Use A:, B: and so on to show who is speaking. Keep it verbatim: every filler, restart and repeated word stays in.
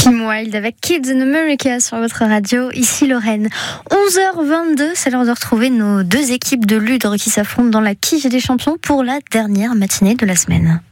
A: Kim Wilde avec Kids in America sur votre radio, ici Lorraine. onze heures vingt-deux, c'est l'heure de retrouver nos deux équipes de Ludre qui s'affrontent dans la Quiche des champions pour la dernière matinée de la semaine.